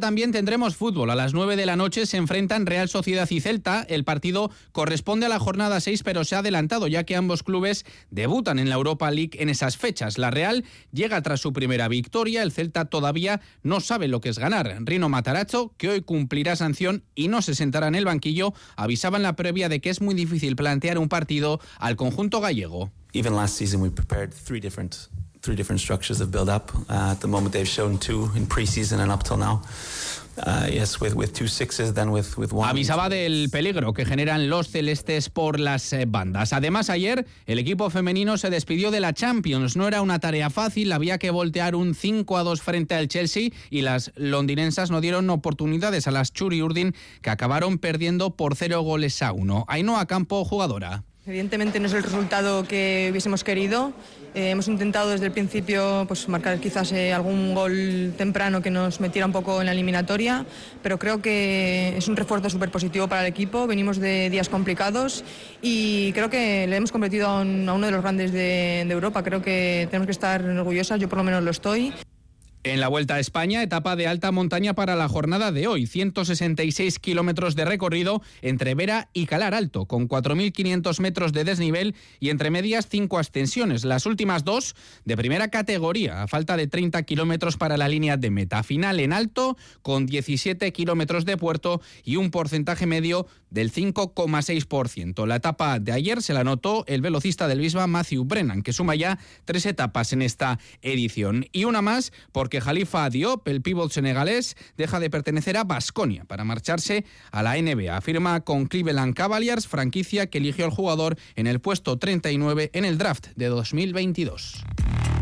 también tendremos fútbol. A las 9 de la noche se enfrentan Real Sociedad y Celta. El partido corresponde a la jornada 6, pero se ha adelantado ya que ambos clubes debutan en la Europa League en esas fechas. La Real llega tras su primera victoria. El Celta todavía no sabe lo que es ganar. Rino Matarazzo, que hoy cumplirá sanción y no se sentará en el banquillo, avisaba en la previa de que es muy difícil plantear un partido al conjunto gallego. Even last season we prepared three different structures of build up. At the moment they've shown two in pre-season and up till now. Yes, with two sixes, then with one. Avisaba del peligro que generan los celestes por las bandas. Además, ayer el equipo femenino se despidió de la Champions. No era una tarea fácil, había que voltear un 5-2 frente al Chelsea y las londinensas no dieron oportunidades a las Churi Urdin, que acabaron perdiendo por 0-1. Ainhoa Campo, jugadora. Evidentemente no es el resultado que hubiésemos querido. Hemos intentado desde el principio marcar quizás algún gol temprano que nos metiera un poco en la eliminatoria, pero creo que es un refuerzo súper positivo para el equipo. Venimos de días complicados y creo que le hemos competido a uno de los grandes de Europa. Creo que tenemos que estar orgullosas, yo por lo menos lo estoy. En la Vuelta a España, etapa de alta montaña para la jornada de hoy. 166 kilómetros de recorrido entre Vera y Calar Alto, con 4.500 metros de desnivel y entre medias 5 ascensiones. Las últimas 2 de primera categoría, a falta de 30 kilómetros para la línea de meta. Final en alto, con 17 kilómetros de puerto y un porcentaje medio del 5,6%. La etapa de ayer se la anotó el velocista del Bisba Matthew Brennan, que suma ya 3 etapas en esta edición. Y una más porque Khalifa Diop, el pívot senegalés, deja de pertenecer a Baskonia para marcharse a la NBA. Firma con Cleveland Cavaliers, franquicia que eligió al jugador en el puesto 39 en el draft de 2022.